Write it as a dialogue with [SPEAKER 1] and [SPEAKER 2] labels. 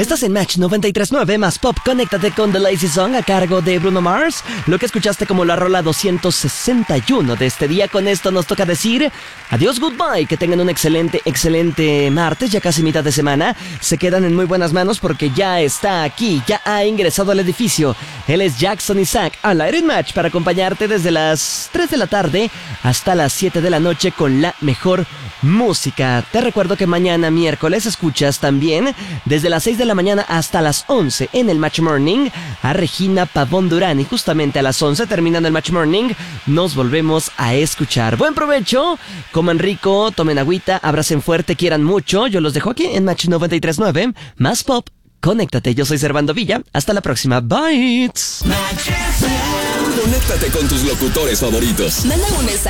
[SPEAKER 1] Estás en Match 93.9 más Pop. Conéctate con The Lazy Song a cargo de Bruno Mars. Lo que escuchaste como la rola 261 de este día. Con esto nos toca decir adiós, goodbye. Que tengan un excelente martes, ya casi mitad de semana. Se quedan en muy buenas manos porque ya está aquí, ya ha ingresado al edificio. Él es Jackson Isaac al aire en Match para acompañarte desde las 3 de la tarde hasta las 7 de la noche con la mejor música. Te recuerdo que mañana miércoles escuchas también desde las 6 de la mañana hasta las 11 en el Match Morning a Regina Pavón Durán, y justamente a las 11 terminando el Match Morning nos volvemos a escuchar. Buen provecho, coman rico, tomen agüita, abracen fuerte, quieran mucho. Yo los dejo aquí en Match 93.9 más Pop. Conéctate, yo soy Servando Villa. Hasta la próxima, bye.
[SPEAKER 2] Conéctate con tus locutores favoritos.
[SPEAKER 3] Manda un mensaje